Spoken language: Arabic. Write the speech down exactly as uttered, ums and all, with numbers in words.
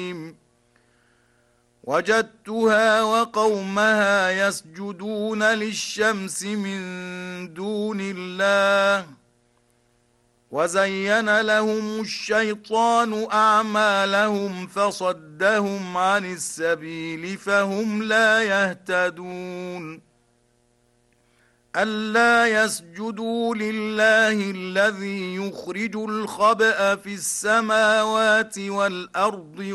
وجدتها وقومها يسجدون للشمس من دون الله وزين لهم الشيطان أعمالهم فصدهم عن السبيل فهم لا يهتدون ألا يسجدوا لله الذي يخرج الخبأ في السماوات والأرض